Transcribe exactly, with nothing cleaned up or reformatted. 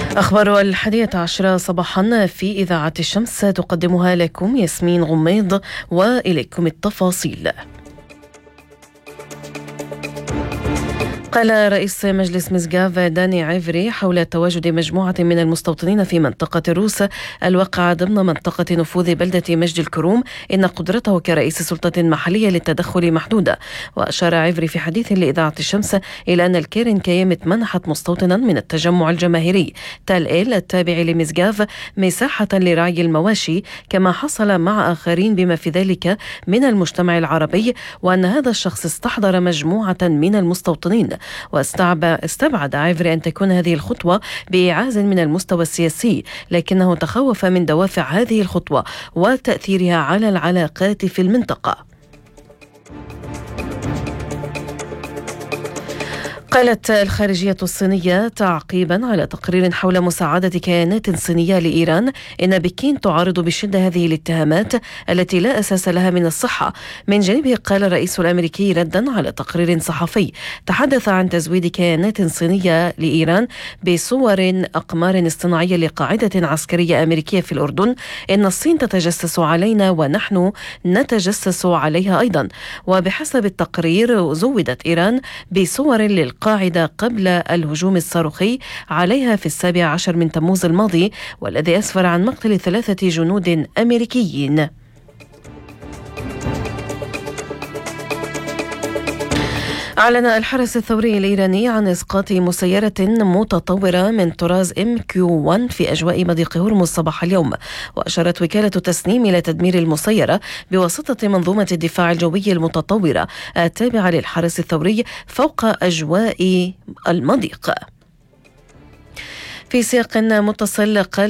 أخبار الحادية عشرة صباحا في إذاعة الشمس تقدمها لكم ياسمين غميض، وإليكم التفاصيل. قال رئيس مجلس مسقاف داني عيفري حول تواجد مجموعة من المستوطنين في منطقة الروس الواقعة ضمن منطقة نفوذ بلدة مجد الكروم إن قدرته كرئيس سلطة محلية للتدخل محدودة. وأشار عيفري في حديث لإذاعة الشمس إلى أن الكيرن كيمت منحت مستوطنا من التجمع الجماهيري تال إيل التابع لمسقاف مساحة لرعي المواشي، كما حصل مع آخرين بما في ذلك من المجتمع العربي، وأن هذا الشخص استحضر مجموعة من المستوطنين. واستبعد عيفري أن تكون هذه الخطوة بإعاز من المستوى السياسي، لكنه تخوف من دوافع هذه الخطوة وتأثيرها على العلاقات في المنطقة. قالت الخارجية الصينية تعقيبا على تقرير حول مساعدة كيانات صينية لإيران إن بكين تعارض بشدة هذه الاتهامات التي لا أساس لها من الصحة. من جانبه قال الرئيس الأمريكي ردا على تقرير صحفي تحدث عن تزويد كيانات صينية لإيران بصور أقمار اصطناعية لقاعدة عسكرية أمريكية في الأردن إن الصين تتجسس علينا ونحن نتجسس عليها أيضا. وبحسب التقرير زودت إيران بصور للقاعدة قاعدة قبل الهجوم الصاروخي عليها في السابع عشر من تموز الماضي، والذي أسفر عن مقتل ثلاثة جنود أمريكيين. أعلن الحرس الثوري الإيراني عن إسقاط مسيرة متطورة من طراز إم كيو واحد في أجواء مضيق هرمز صباح اليوم. وأشارت وكالة تسنيم إلى تدمير المسيرة بواسطة منظومة الدفاع الجوي المتطورة التابعة للحرس الثوري فوق أجواء المضيق. في سياق متصل قال